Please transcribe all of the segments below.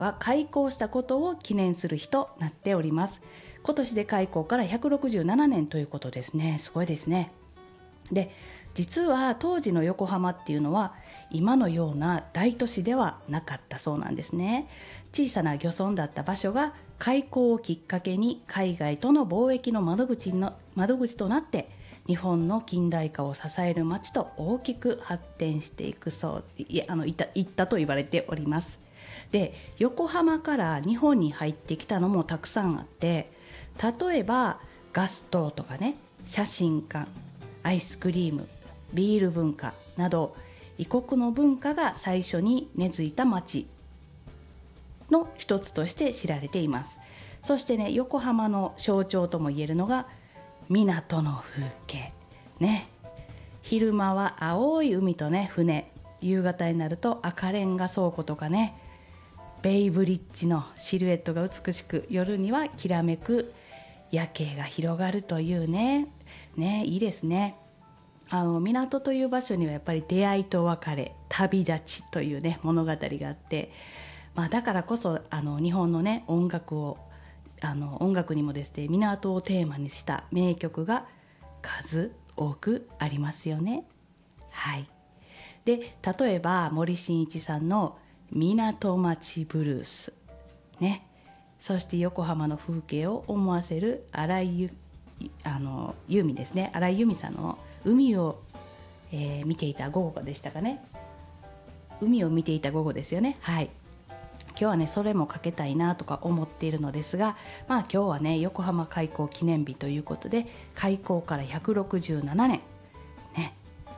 は開港したことを記念する日となっております。今年で開港から167年ということですね。すごいですね。で、実は当時の横浜っていうのは今のような大都市ではなかったそうなんですね。小さな漁村だった場所が開港をきっかけに海外との貿易の窓口となって日本の近代化を支える町と大きく発展していったと言われております。で、横浜から日本に入ってきたのもたくさんあって、例えばガス灯とかね、写真館、アイスクリーム、ビール文化など異国の文化が最初に根付いた町の一つとして知られています。そしてね、横浜の象徴ともいえるのが港の風景ね。昼間は青い海とね船、夕方になると赤レンガ倉庫とかね、ベイブリッジのシルエットが美しく、夜にはきらめく夜景が広がるというね、いいですね。港という場所にはやっぱり出会いと別れ、旅立ちというね物語があって、だからこそ日本のね音楽にもですね、港をテーマにした名曲が数多くありますよね。はい。で、例えば森進一さんの港町ブルースね、そして横浜の風景を思わせる新井由美ですね、新井由美さんの海を、見ていた午後でしたかね。海を見ていた午後ですよね。はい。今日はねそれもかけたいなとか思っているのですが、今日はね横浜開港記念日ということで、開港から167年ね、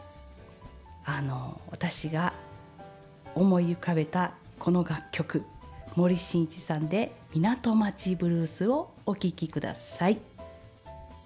私が思い浮かべたこの楽曲、森進一さんで港町ブルースをお聴きください。